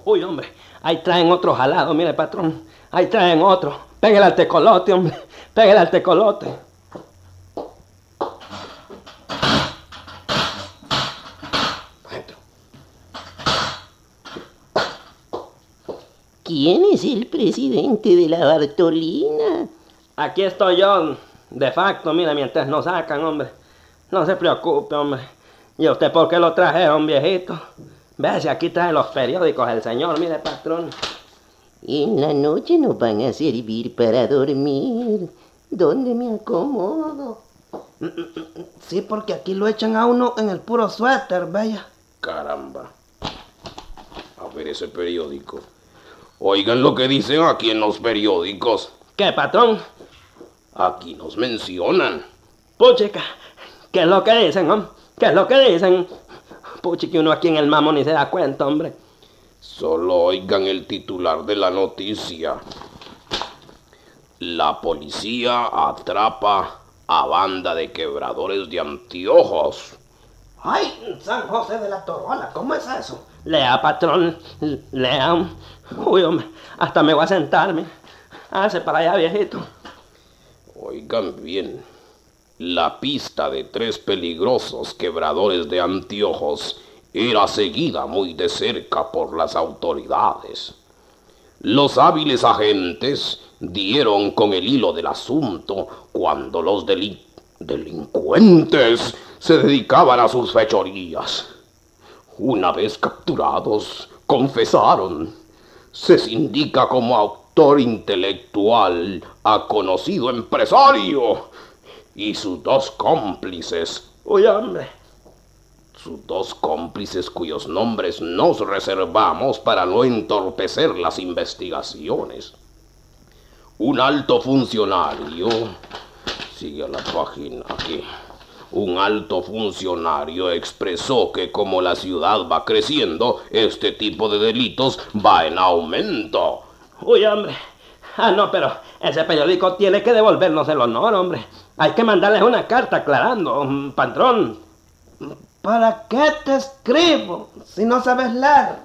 Uy, hombre, ahí traen otro jalado, mire, patrón. Ahí traen otro. Pégale al tecolote, hombre. Pégale al tecolote. Adentro. ¿Quién es el presidente de la Bartolina? Aquí estoy yo, de facto, mire, mientras nos sacan, hombre. No se preocupe, hombre. ¿Y usted por qué lo trajeron, viejito? Ve si aquí trae los periódicos el señor, mire, patrón. En la noche nos van a servir para dormir. ¿Dónde me acomodo? Sí, porque aquí lo echan a uno en el puro suéter, vaya. Caramba. A ver ese periódico. Oigan lo que dicen aquí en los periódicos. ¿Qué, patrón? Aquí nos mencionan. Puchica, ¿qué es lo que dicen, hombre? ¿Qué es lo que dicen? Puchica, uno aquí en el mamo ni se da cuenta, hombre. Solo oigan el titular de la noticia. La policía atrapa a banda de quebradores de anteojos. ¡Ay, San José de la Torola! ¿Cómo es eso? Lea, patrón, lea. Uy, hombre, hasta me voy a sentarme. Hágase para allá, viejito. Oigan bien. La pista de 3 peligrosos quebradores de anteojos era seguida muy de cerca por las autoridades. Los hábiles agentes dieron con el hilo del asunto cuando los delincuentes se dedicaban a sus fechorías. Una vez capturados, confesaron. Se indica como autor intelectual a conocido empresario y sus 2 cómplices. Uy, hombre. Sus 2 cómplices cuyos nombres nos reservamos para no entorpecer las investigaciones. Un alto funcionario, sigue la página aquí, un alto funcionario expresó que como la ciudad va creciendo, este tipo de delitos va en aumento. Uy, hombre. Ah, no, pero ese periódico tiene que devolvernos el honor, hombre. Hay que mandarles una carta aclarando, patrón. ¿Para qué te escribo si no sabes leer?